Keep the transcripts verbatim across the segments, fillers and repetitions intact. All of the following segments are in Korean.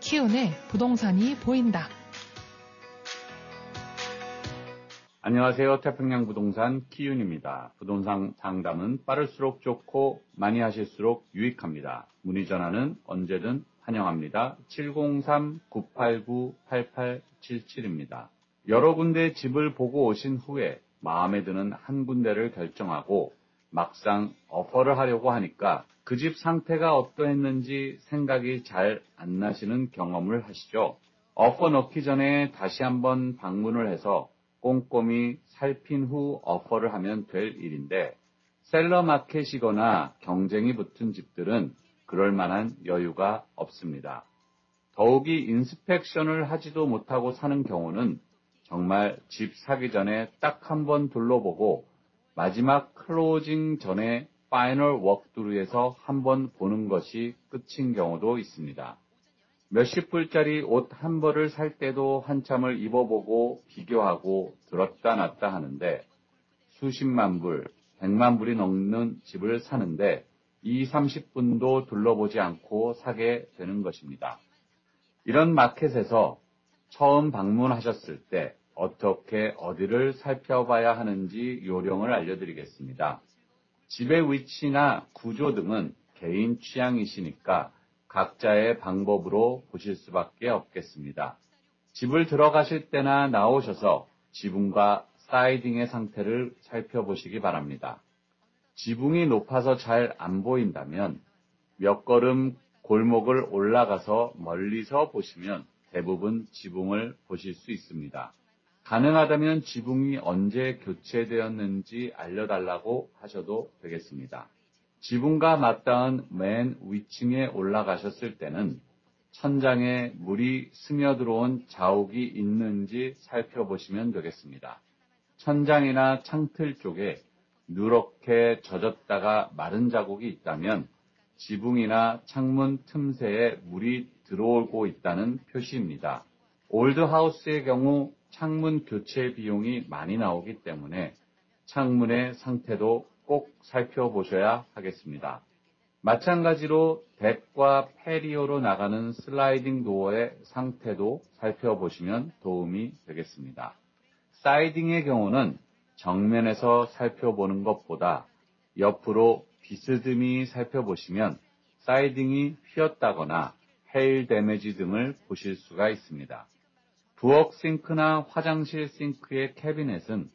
키운의 부동산이 보인다. 안녕하세요. 태평양 부동산 키윤입니다. 부동산 상담은 빠를수록 좋고 많이 하실수록 유익합니다. 문의 전화는 언제든 환영합니다. 칠공삼 구팔구 팔팔칠칠입니다. 여러 군데 집을 보고 오신 후에 마음에 드는 한 군데를 결정하고 막상 오퍼를 하려고 하니까 그 집 상태가 어떠했는지 생각이 잘 안 나시는 경험을 하시죠. 오퍼 넣기 전에 다시 한번 방문을 해서 꼼꼼히 살핀 후 오퍼를 하면 될 일인데 셀러 마켓이거나 경쟁이 붙은 집들은 그럴 만한 여유가 없습니다. 더욱이 인스펙션을 하지도 못하고 사는 경우는 정말 집 사기 전에 딱 한 번 둘러보고 마지막 클로징 전에 파이널 워크드루에서 한 번 보는 것이 끝인 경우도 있습니다. 몇십 불짜리 옷 한 벌을 살 때도 한참을 입어보고 비교하고 들었다 놨다 하는데 수십만 불, 백만 불이 넘는 집을 사는데 이삼십 분도 둘러보지 않고 사게 되는 것입니다. 이런 마켓에서 처음 방문하셨을 때 어떻게 어디를 살펴봐야 하는지 요령을 알려드리겠습니다. 집의 위치나 구조 등은 개인 취향이시니까 각자의 방법으로 보실 수밖에 없겠습니다. 집을 들어가실 때나 나오셔서 지붕과 사이딩의 상태를 살펴보시기 바랍니다. 지붕이 높아서 잘 안 보인다면 몇 걸음 골목을 올라가서 멀리서 보시면 대부분 지붕을 보실 수 있습니다. 가능하다면 지붕이 언제 교체되었는지 알려달라고 하셔도 되겠습니다. 지붕과 맞닿은 맨 위층에 올라가셨을 때는 천장에 물이 스며들어온 자욱이 있는지 살펴보시면 되겠습니다. 천장이나 창틀 쪽에 누렇게 젖었다가 마른 자국이 있다면 지붕이나 창문 틈새에 물이 들어오고 있다는 표시입니다. 올드하우스의 경우 창문 교체 비용이 많이 나오기 때문에 창문의 상태도 꼭 살펴보셔야 하겠습니다. 마찬가지로 덱과 패리오로 나가는 슬라이딩 도어의 상태도 살펴보시면 도움이 되겠습니다. 사이딩의 경우는 정면에서 살펴보는 것보다 옆으로 비스듬히 살펴보시면 사이딩이 휘었다거나 헤일 데미지 등을 보실 수가 있습니다. 부엌 싱크나 화장실 싱크의 캐비넷은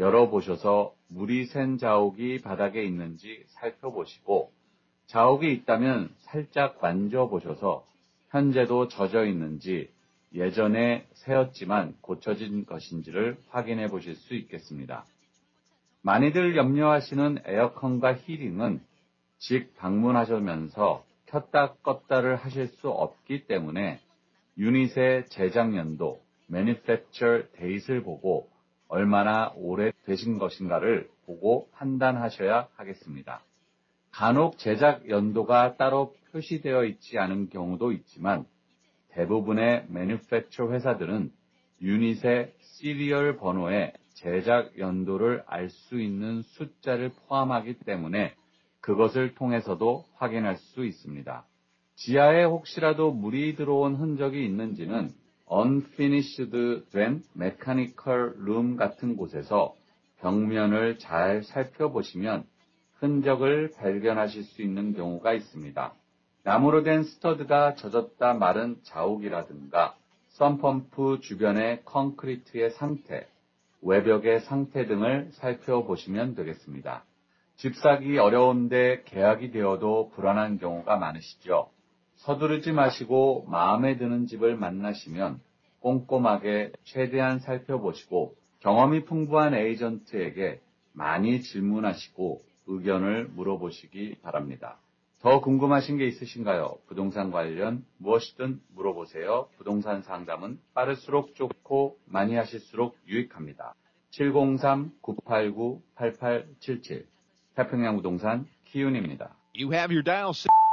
열어보셔서 물이 샌 자욱이 바닥에 있는지 살펴보시고 자욱이 있다면 살짝 만져보셔서 현재도 젖어 있는지 예전에 새었지만 고쳐진 것인지를 확인해 보실 수 있겠습니다. 많이들 염려하시는 에어컨과 히팅은 집 방문하시면서 켰다 껐다를 하실 수 없기 때문에 유닛의 제작 연도, Manufacture Date을 보고 얼마나 오래되신 것인가를 보고 판단하셔야 하겠습니다. 간혹 제작 연도가 따로 표시되어 있지 않은 경우도 있지만 대부분의 Manufacture 회사들은 유닛의 시리얼 번호에 제작 연도를 알 수 있는 숫자를 포함하기 때문에 그것을 통해서도 확인할 수 있습니다. 지하에 혹시라도 물이 들어온 흔적이 있는지는 unfinished 된 mechanical room 같은 곳에서 벽면을 잘 살펴보시면 흔적을 발견하실 수 있는 경우가 있습니다. 나무로 된 스터드가 젖었다 마른 자욱이라든가 썬펌프 주변의 콘크리트의 상태, 외벽의 상태 등을 살펴보시면 되겠습니다. 집 사기 어려운데 계약이 되어도 불안한 경우가 많으시죠. 서두르지 마시고 마음에 드는 집을 만나시면 꼼꼼하게 최대한 살펴보시고 경험이 풍부한 에이전트에게 많이 질문하시고 의견을 물어보시기 바랍니다. 더 궁금하신 게 있으신가요? 부동산 관련 무엇이든 물어보세요. 부동산 상담은 빠를수록 좋고 많이 하실수록 유익합니다. 칠공삼 구팔구 팔팔칠칠 태평양 부동산 키윤입니다. You have your dial